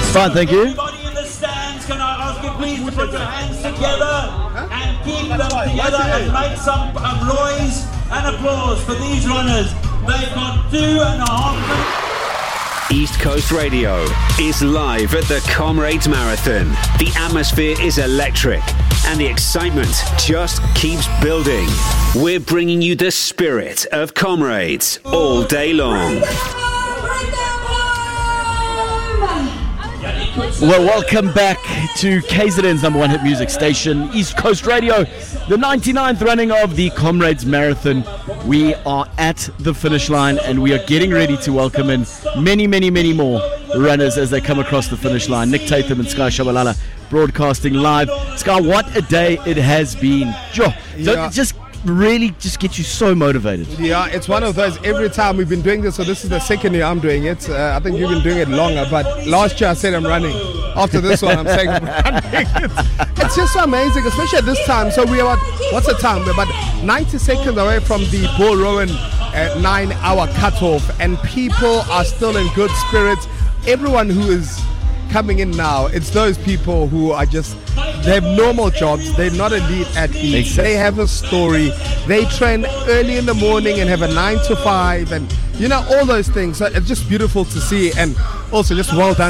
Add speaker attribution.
Speaker 1: Fine, thank you.
Speaker 2: Everybody in the stands, can I ask you please to put your hands together and keep them together and make some noise and applause for these runners. They've got 2.5 minutes.
Speaker 3: East Coast Radio is live at the Comrades Marathon. The atmosphere is electric and the excitement just keeps building. We're bringing you the spirit of Comrades all day long.
Speaker 1: Well, welcome back to KZN's number one hit music station, East Coast Radio, the 99th running of the Comrades Marathon. We are at the finish line and we are getting ready to welcome in many, many, many more runners as they come across the finish line. Nick Tatham and Sky Shabalala broadcasting live. Sky, what a day it has been. Don't it just really just get you so motivated?
Speaker 4: Yeah, it's one of those every time we've been doing this, so this is the second year I'm doing it. I think you've been doing it longer, but last year I said I'm running. After this one I'm saying I'm running. It's just so amazing, especially at this time. So we're about, what's the time? We're about 90 seconds away from the Bull Rowan 9-hour cutoff, and people are still in good spirits. Everyone who is coming in now, it's those people who are just, they have normal jobs, they're not elite athletes, they have a story, they train early in the morning and have a 9 to 5 and all those things. So it's just beautiful to see, and also just well done